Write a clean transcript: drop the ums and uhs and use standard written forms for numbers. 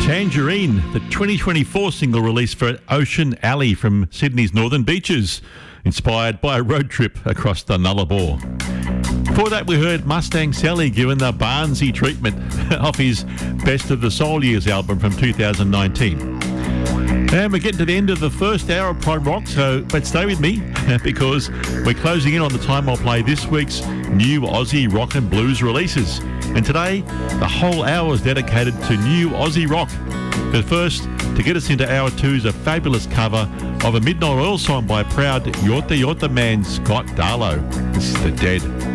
Tangerine, the 2024 single released for Ocean Alley from Sydney's northern beaches, inspired by a road trip across the Nullarbor. Before that, we heard Mustang Sally given the Barnsey treatment off his Best of the Soul Years album from 2019. And we're getting to the end of the first hour of Pride Rock, but stay with me because we're closing in on the time I'll play this week's new Aussie rock and blues releases. And today, the whole hour is dedicated to new Aussie rock. But first, to get us into hour two is a fabulous cover of a Midnight Oil song by proud Yorta Yorta man Scott Darlow. This is The Dead.